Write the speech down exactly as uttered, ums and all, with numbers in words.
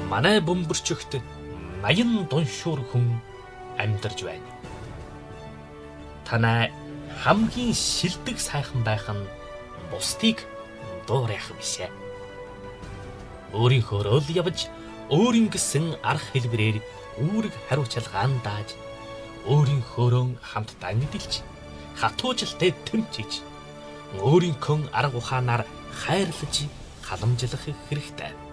манай бөмбөрчөгт наян дуншуур хүн амьдарч байна. Танай хамгийн шилдэг сайхан байх нь бусдыг дуурайх бишээ. Өөрийнхөө л явж өөрийн гэсэн арга хэлбэрээр үүрэг хариуцлагаан дааж өөрийнхөөрөө хамтдаа мэдэлж хатуужилтай тэмцэж өөрийнхөө арга ухаанаар хайрлаж халамжлах хэрэгтэй.